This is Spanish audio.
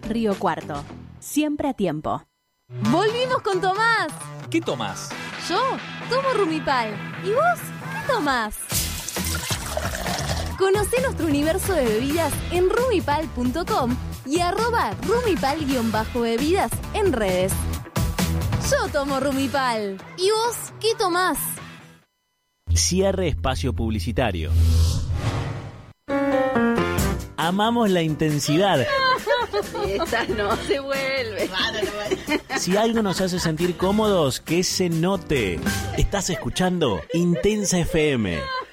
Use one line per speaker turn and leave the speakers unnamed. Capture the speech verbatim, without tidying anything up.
Río Cuarto. Siempre a tiempo. ¡Volvimos con Tomás!
¿Qué tomás?
Yo tomo Rumipal. ¿Y vos qué tomás? Conocé nuestro universo de bebidas en rumipal punto com y arroba rumipal-bebidas en redes. Yo tomo Rumipal. ¿Y vos qué tomás?
Cierre espacio publicitario. Amamos la intensidad.
Esta no se vuelve.
Si algo nos hace sentir cómodos, que se note. Estás escuchando Intensa F M.